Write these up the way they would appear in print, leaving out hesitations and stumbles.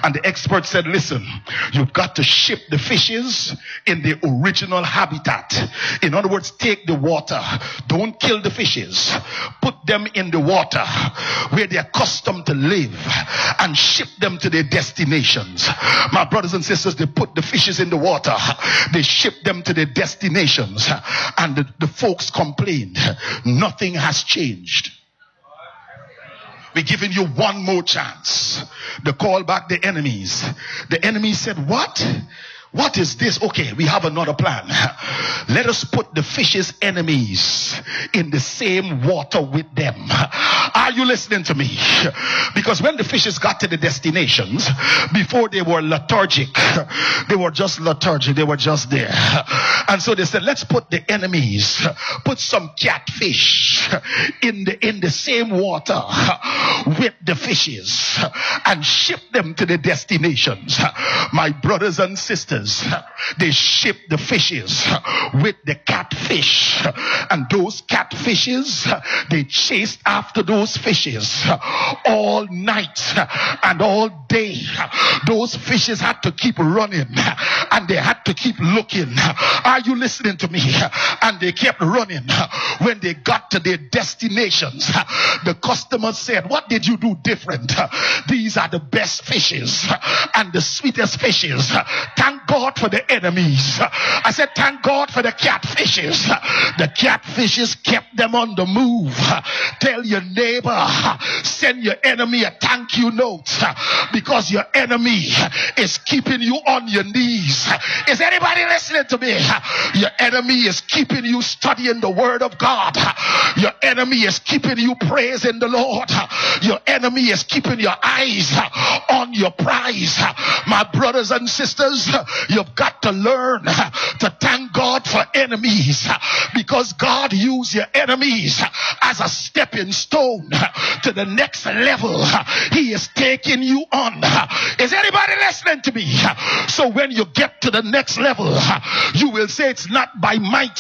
And the expert said, listen, you've got to ship the fishes in the original habitat. In other words, take the water. Don't kill the fishes. Put them in the water where they're accustomed to live and ship them to their destinations. My brothers and sisters, they put the fishes in the water. They ship them to their destinations. And the folks complained. Nothing has changed. We're giving you one more chance. They call back the enemies. The enemy said, what? What is this? Okay, we have another plan. Let us put the fish's enemies in the same water with them. Are you listening to me? Because when the fishes got to the destinations, before they were lethargic, they were just lethargic. They were just there. And so they said, let's put the enemies, put some catfish in the same water with the fishes and ship them to the destinations. My brothers and sisters, they shipped the fishes with the catfish, and those catfishes, they chased after those fishes all night and all day. Those fishes had to keep running and they had to keep looking. Are you listening to me? And they kept running. When they got to their destinations, the customer said, what did you do different? These are the best fishes and the sweetest fishes. Thank God for the enemies. I said, thank God for the catfishes. The catfishes kept them on the move. Tell your neighbor, send your enemy a thank you note, because your enemy is keeping you on your knees. Is anybody listening to me? Your enemy is keeping you studying the word of God. Your enemy is keeping you praising the Lord. Your enemy is keeping your eyes on your prize. My brothers and sisters, you've got to learn to thank God for enemies, because God used your enemies as a stepping stone to the next level He is taking you on. Is anybody listening to me? So when you get to the next level, you will say it's not by might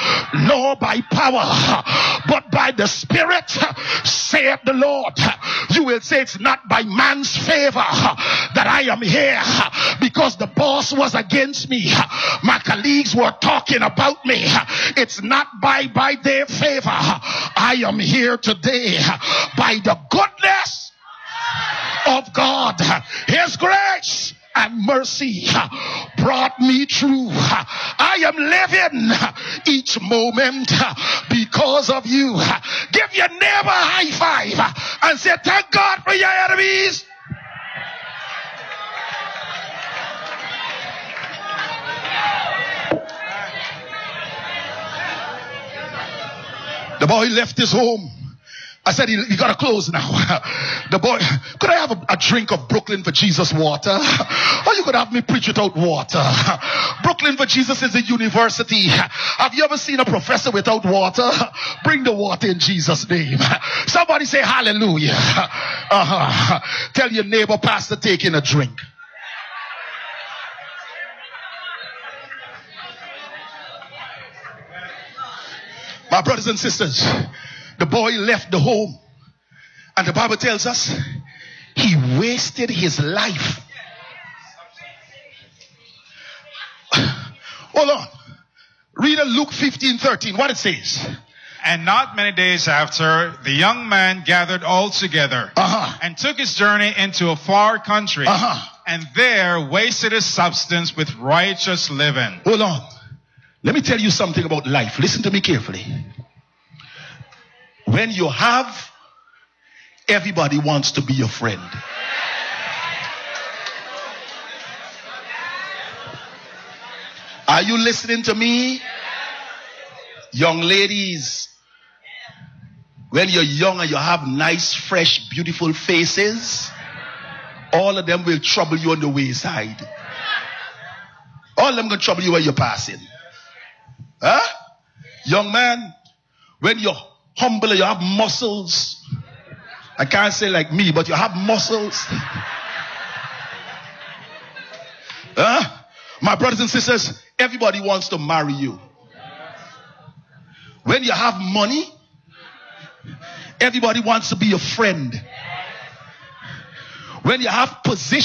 nor by power, but by the Spirit, saith the Lord. You will say it's not by man's favor that I am here, because the boss was against me, my colleagues were talking about me. It's not by their favor. I am here today by the goodness of God. His grace and mercy brought me through. I am living each moment because of you. Give your neighbor a high five and say, thank God for your enemies. The boy left his home. I said, you got to close now. The boy, could I have a drink of Brooklyn for Jesus water? Or you could have me preach without water. Brooklyn for Jesus is a university. Have you ever seen a professor without water? Bring the water in Jesus' name. Somebody say hallelujah. Tell your neighbor, pastor, taking a drink. My brothers and sisters, the boy left the home, and the Bible tells us he wasted his life. Hold on. Read Luke 15:13, what it says. And not many days after, the young man gathered all together and took his journey into a far country, and there wasted his substance with righteous living. Hold on. Let me tell you something about life. Listen to me carefully. When you have, everybody wants to be your friend. Are you listening to me? Young ladies, when you're young and you have nice, fresh, beautiful faces, all of them will trouble you on the wayside. All of them going to trouble you when you're passing. Huh? Young man, when you're humble, you have muscles. I can't say like me, but you have muscles. Huh? My brothers and sisters, everybody wants to marry you. When you have money, everybody wants to be your friend. When you have position,